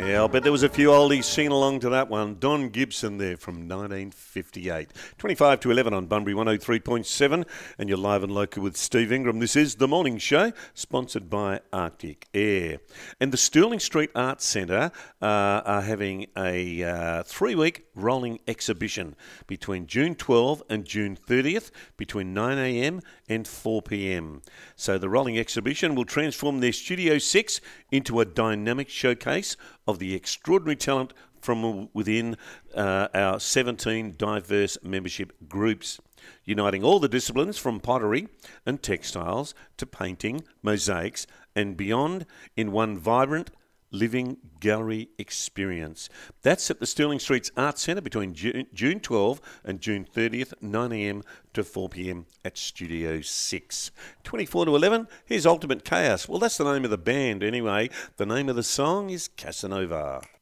Yeah, I'll bet there was a few oldies singing along to that one. Don Gibson there from 1958. 25 to 11 on Bunbury 103.7, and you're live and local with Steve Ingram. This is The Morning Show, sponsored by Arctic Air. And the Stirling Street Arts Centre are having a 3-week rolling exhibition between June 12 and June 30th, between 9am and 4pm. So the rolling exhibition will transform their Studio 6 into a dynamic showcase of the extraordinary talent from within our 17 diverse membership groups, uniting all the disciplines from pottery and textiles to painting, mosaics and beyond in one vibrant living gallery experience. That's at the Stirling Streets Arts Centre between June 12 and June 30th, 9am to 4pm at Studio 6. 24 to 11, here's Ultimate Chaos. Well, that's the name of the band anyway. The name of the song is Casanova.